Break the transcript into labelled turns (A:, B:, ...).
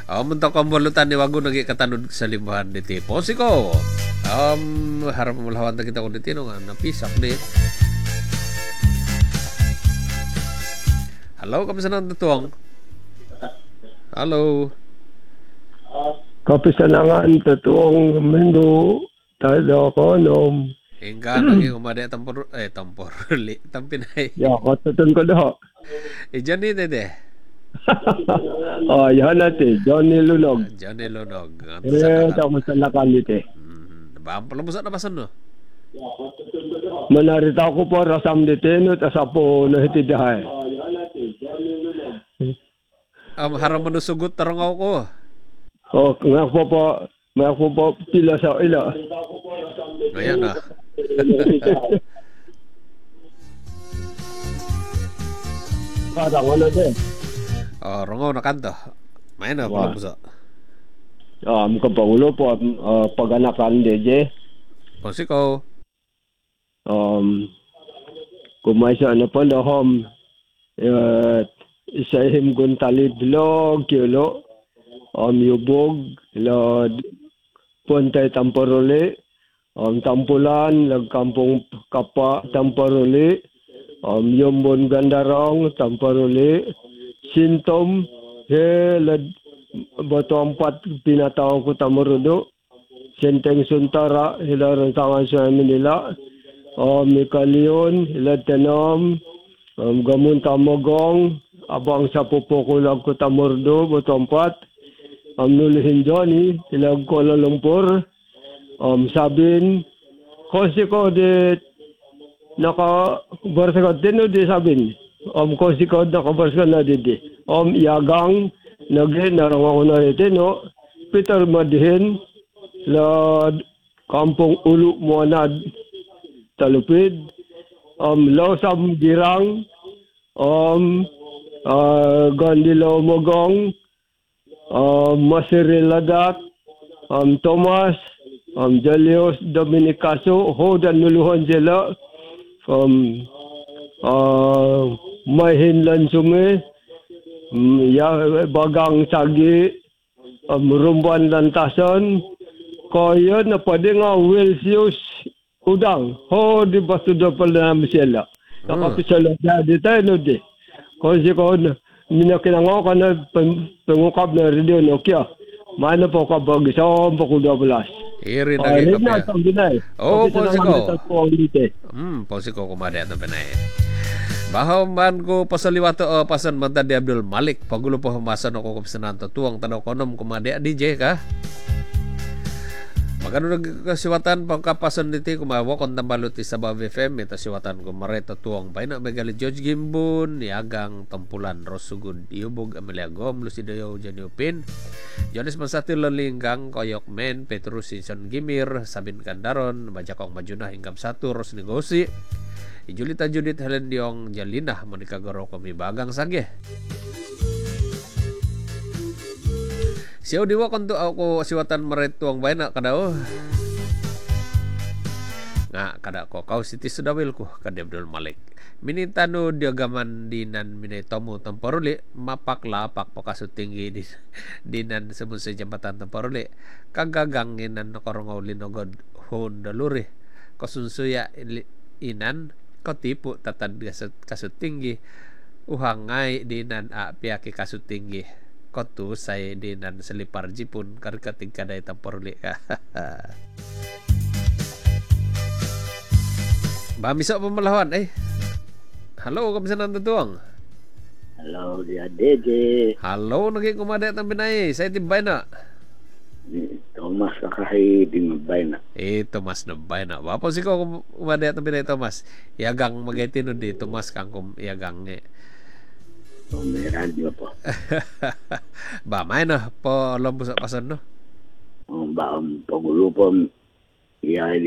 A: Muntok ang bulutan ni Wago nagi katanod sa limuhan diti. Posiko. Harap mulawan na kita ko diti no nga napisak ni. Hello, kamusta na tutuang? Hello.
B: Kapisa na nga ang totoong mendo tayo ko nom.
A: Hingga naging umade tampor tampinay.
B: Ya, katuton ko daw.
A: Diyan ni dede.
B: Yan natin. Johnny Lunog.
A: Johnny Lunog.
B: Tapos sa lakan dito.
A: Bam palamusa na basan no.
B: Manarita ko po rasam dito no tas apo nahitidahay.
A: Haram manusugot tarangaw ko.
B: Nga po pila sa ila.
A: Ayan na.
B: Parang wala din.
A: Rongaw na kanto. May na palamusa.
B: Mukhang Pangulo po pag-anakan DJ.
A: Posiko.
B: Kumaysa na po lahom. Isahim guntalid lo kilo. Yubog lo puntay tamporuli. Tampulan lagkampong kapa tamporuli. Yombon gandarong tamporuli. Sintom bato 4 pinatawag ko tamurudo. Senteng Suntara, hilarang tangan sa Manila. Mikalion, hilad tenom. Gamun tamogong, abang sa pupukulag ko tamurdo, bato 4. Nulihin Johnny, hilag Kuala Lumpur. Sabin, kasi ko di naka-barsagot din o di sabin. Kasi ko naka-barsagot na di. Yagang, narang ako na ito, no? Peter Madihin, la Kampong Ulu Muanad, Talupid, Lausam Girang, Gandilo Mogong, Masiriladat, Thomas, Jalios Dominicaso, Hodan Nuluhan sila, Mahin Lansume, Bagang Sagi, Rumban Lantasan, kaya na pwede nga Wilsius Udang. Di ba suda pala namin sila? Nakapisala dati tayo no di. Kasi ko minakinangaw ka na pangukap na radio Nokia. Mana po ka bagisam pa kuda balas.
A: Iri na kayo kapya.
B: Posiko.
A: Posiko kumari at napanay. Bahaw man ko pasaliwato pasan manta di Abdul Malik. Pagulo po humasan ako kumisanan tuwang tanaw konom kumadi DJ ka. Magano nagkasiwatan pagkapasan diti kumawa kon tambalot sa Bav FM ita siwatan ko mareta tuwang bay na megali George Gimbun Yagang Tampulan Rosugod Iubog Amelia Gom Lucido Janiupin Jonas Mansatil Linggang Koyok Men Petrus Sinson Gimir Sabin Kandaron Bajakong Majuna Hinggam Satu Ros Negosi Julita Judith Helen Diong Jalina Monica Goro Komi Bagang Sage siyaw diwa kanto ako siwatan maretuang bayna kadao. Nga kada ko kau City Sudawil ko kada Abdul Malik. Minintano diagaman dinan minetomo temporuli mapaklapak pakasutinggi dinan sebut sa jambatan temporuli kagaganginan korongaw linogod hondaluri kosunsuya inan kotipu tatad kasutinggi uhangay dinan piyaki kasutinggi kotu saya dinan selipar jipun karkating kadai tamporuli ka. Bamisa pemelawan halo kamisanan tutuang.
C: Halo dia DJ.
A: Halo nagi kumada tambinay saya tibay na.
C: Thomas kakahi di mabay na.
A: Thomas na bay na. Wapo si ko kumada tambinay Thomas. Yagang magaytino di Thomas kang yagang
C: May radyo po.
A: Ba, may na po alam po sa pasan no?
C: Ba, Pangulo po,